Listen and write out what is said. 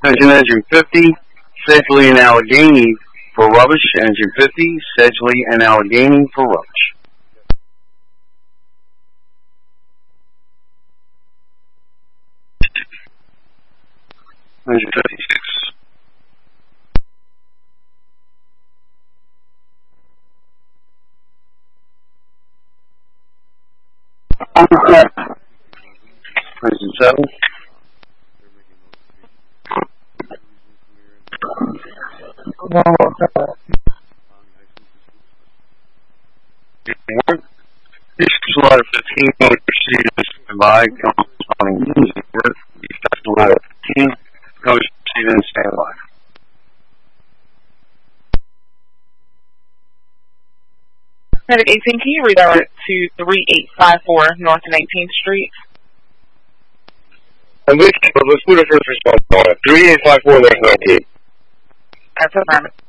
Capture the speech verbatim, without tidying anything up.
Attention engine fifty, Sedgley and Allegheny for rubbish. Engine fifty, Sedgley and Allegheny for rubbish. Engine fifty-six. Engine seven. This is ladder fifteen, motor proceeding standby, corresponding music work. Effective ladder fifteen, motor proceeding standby. Medic eighteen, can you redirect to three eight five four North nineteenth Street? And let's, let's put a first response on it. three eight five four North nineteenth. That's a